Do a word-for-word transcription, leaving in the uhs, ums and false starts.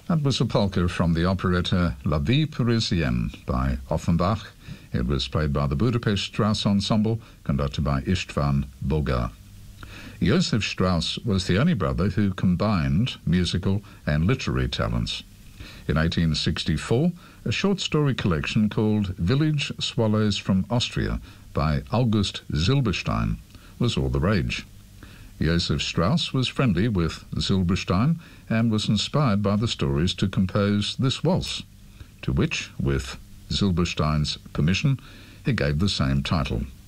That was a polka from the operetta La Vie Parisienne by Offenbach. It was played by the Budapest Strauss Ensemble, conducted by Istvan Bogar. Joseph Strauss was the only brother who combined musical and literary talents. In eighteen sixty-four, a short story collection called Village Swallows from Austria by August Zilberstein was all the rage. Joseph Strauss was friendly with Zilberstein and was inspired by the stories to compose this waltz, to which, with Zilberstein's permission, he gave the same title.